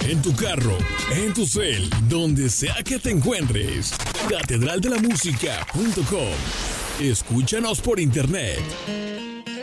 en tu carro, en tu cel, donde sea que te encuentres. catedraldelamusica.com. Escúchanos por internet.